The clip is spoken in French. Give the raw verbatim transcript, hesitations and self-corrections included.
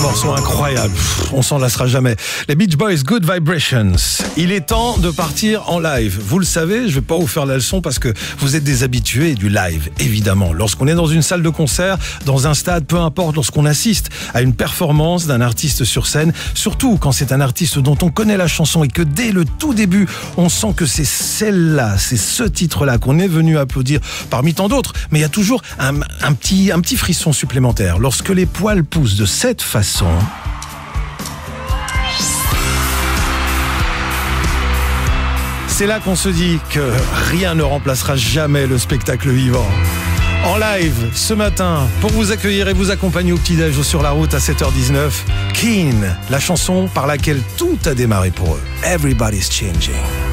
morceau incroyable, pff, on s'en lassera jamais. Les Beach Boys, Good Vibrations. Il est temps de partir en live. Vous le savez, je vais pas vous faire la leçon parce que vous êtes des habitués du live, évidemment. Lorsqu'on est dans une salle de concert, dans un stade, peu importe, lorsqu'on assiste à une performance d'un artiste sur scène, surtout quand c'est un artiste dont on connaît la chanson et que dès le tout début, on sent que c'est celle-là, c'est ce titre-là qu'on est venu applaudir parmi tant d'autres. Mais il y a toujours un, un, petit, un petit frisson supplémentaire. Lorsque les poils poussent de cette façon, c'est là qu'on se dit que rien ne remplacera jamais le spectacle vivant. En live, ce matin, pour vous accueillir et vous accompagner au petit-déj sur la route à sept heures dix-neuf, Keane, la chanson par laquelle tout a démarré pour eux. Everybody's changing.